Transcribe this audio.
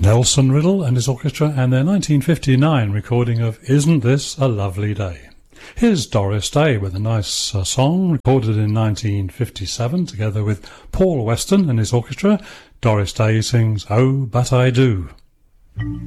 Nelson Riddle and his orchestra and their 1959 recording of Isn't This a Lovely Day? Here's Doris Day with a nice song recorded in 1957 together with Paul Weston and his orchestra. Doris Day sings Oh But I Do.